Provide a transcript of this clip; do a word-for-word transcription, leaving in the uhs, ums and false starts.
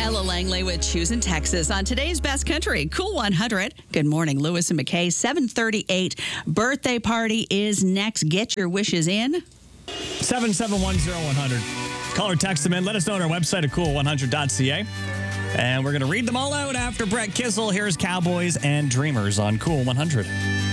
Ella Langley with Choose in Texas on today's Best Country, Cool one hundred. Good morning, Lewis and McKay. seven thirty-eight. Birthday party is next. Get your wishes in. seven seven one zero one hundred. Call or text them in. Let us know on our website at cool one hundred dot c a. And we're going to read them all out after Brett Kissel. Here's Cowboys and Dreamers on Cool one hundred.